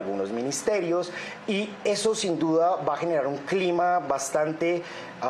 algunos ministerios, y eso sin duda va a generar un clima bastante,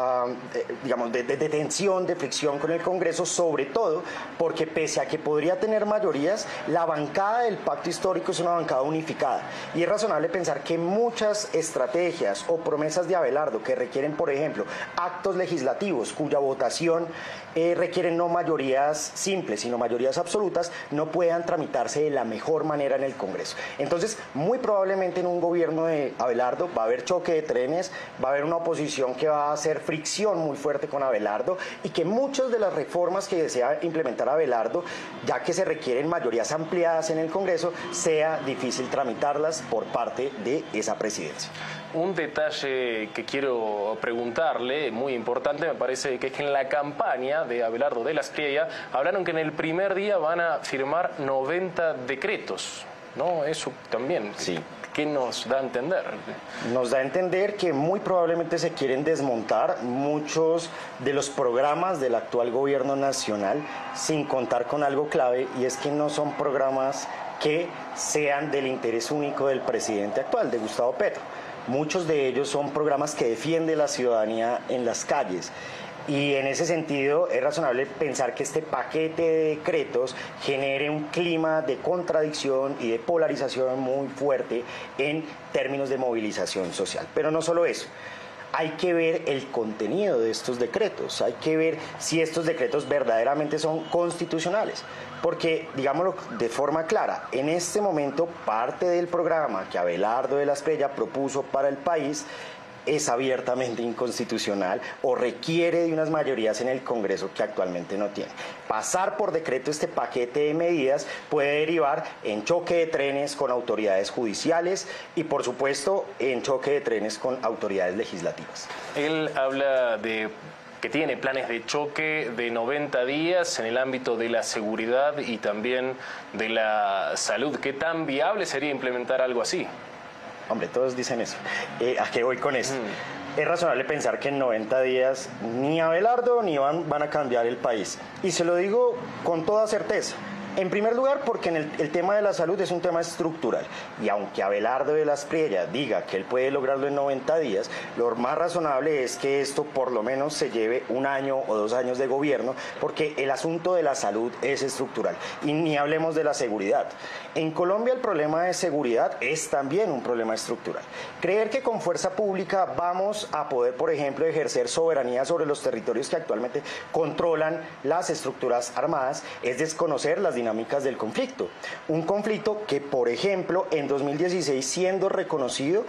digamos, de tensión, de fricción con el Congreso, sobre todo porque pese a que podría tener mayorías, la bancada del pacto histórico es una bancada unificada, y es razonable pensar que muchas estrategias o promesas de Abelardo que requieren, por ejemplo, actos legislativos cuya votación requieren no mayorías simples, sino mayorías absolutas, no puedan tramitarse de la mejor manera en el Congreso. Entonces, muy probablemente en un gobierno de Abelardo va a haber choque de trenes, va a haber una oposición que va a hacer fricción muy fuerte con Abelardo, y que muchas de las reformas que desea implementar Abelardo, ya que se requieren mayorías ampliadas en el Congreso, sea difícil tramitarlas por parte de esa presidencia. Un detalle que quiero preguntarle, muy importante, me parece que es que en la campaña de Abelardo de la Espriella hablaron que en el primer día van a firmar 90 decretos, ¿no? Eso también, sí. ¿Qué nos da a entender? Nos da a entender que muy probablemente se quieren desmontar muchos de los programas del actual gobierno nacional, sin contar con algo clave, y es que no son programas que sean del interés único del presidente actual, de Gustavo Petro. Muchos de ellos son programas que defiende la ciudadanía en las calles. Y en ese sentido es razonable pensar que este paquete de decretos genere un clima de contradicción y de polarización muy fuerte en términos de movilización social. Pero no solo eso. Hay que ver el contenido de estos decretos, hay que ver si estos decretos verdaderamente son constitucionales, porque, digámoslo de forma clara, en este momento parte del programa que Abelardo de la Espriella propuso para el país es abiertamente inconstitucional o requiere de unas mayorías en el Congreso que actualmente no tiene. Pasar por decreto este paquete de medidas puede derivar en choque de trenes con autoridades judiciales y, por supuesto, en choque de trenes con autoridades legislativas. Él habla de que tiene planes de choque de 90 días en el ámbito de la seguridad y también de la salud. ¿Qué tan viable sería implementar algo así? Hombre, todos dicen eso. ¿A qué voy con esto? Es razonable pensar que en 90 días ni Abelardo ni van a cambiar el país. Y se lo digo con toda certeza. En primer lugar, porque el tema de la salud es un tema estructural, y aunque Abelardo de la Espriella diga que él puede lograrlo en 90 días, lo más razonable es que esto por lo menos se lleve 1 año o 2 años de gobierno, porque el asunto de la salud es estructural. Y ni hablemos de la seguridad. En Colombia el problema de seguridad es también un problema estructural. Creer que con fuerza pública vamos a poder, por ejemplo, ejercer soberanía sobre los territorios que actualmente controlan las estructuras armadas es desconocer las dinámicas del conflicto. Un conflicto que, por ejemplo, en 2016, siendo reconocido,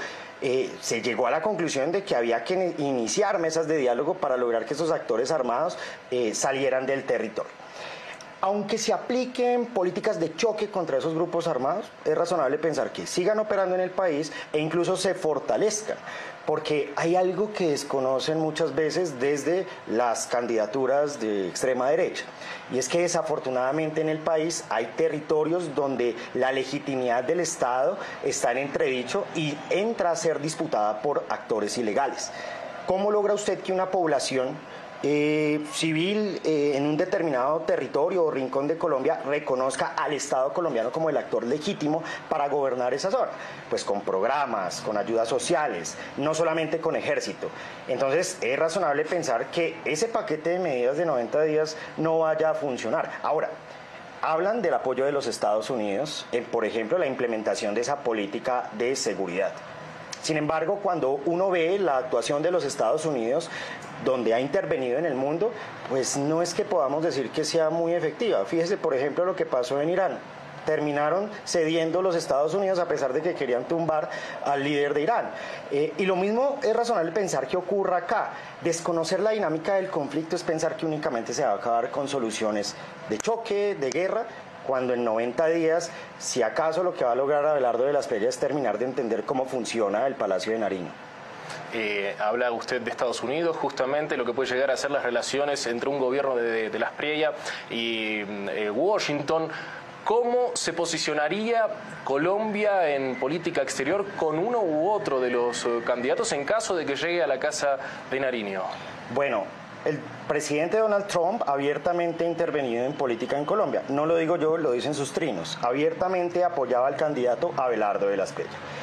se llegó a la conclusión de que había que iniciar mesas de diálogo para lograr que esos actores armados salieran del territorio. Aunque se apliquen políticas de choque contra esos grupos armados, es razonable pensar que sigan operando en el país e incluso se fortalezcan, porque hay algo que desconocen muchas veces desde las candidaturas de extrema derecha, y es que desafortunadamente en el país hay territorios donde la legitimidad del Estado está en entredicho y entra a ser disputada por actores ilegales. ¿Cómo logra usted que una población civil en un determinado territorio o rincón de Colombia reconozca al Estado colombiano como el actor legítimo para gobernar esa zona? Pues con programas, con ayudas sociales, no solamente con ejército. Entonces es razonable pensar que ese paquete de medidas de 90 días no vaya a funcionar. Ahora, hablan del apoyo de los Estados Unidos en, por ejemplo, la implementación de esa política de seguridad. Sin embargo, cuando uno ve la actuación de los Estados Unidos, donde ha intervenido en el mundo, pues no es que podamos decir que sea muy efectiva. Fíjese, por ejemplo, lo que pasó en Irán. Terminaron cediendo los Estados Unidos a pesar de que querían tumbar al líder de Irán. Y lo mismo es razonable pensar que ocurra acá. Desconocer la dinámica del conflicto es pensar que únicamente se va a acabar con soluciones de choque, de guerra, cuando en 90 días, si acaso lo que va a lograr Abelardo de la Espriella es terminar de entender cómo funciona el Palacio de Nariño. Habla usted de Estados Unidos, justamente lo que puede llegar a ser las relaciones entre un gobierno de la Espriella y Washington. ¿Cómo se posicionaría Colombia en política exterior con uno u otro de los candidatos en caso de que llegue a la Casa de Nariño? Bueno, El presidente Donald Trump abiertamente ha intervenido en política en Colombia. No lo digo yo, lo dicen sus trinos. Abiertamente apoyaba al candidato Abelardo de la Espriella.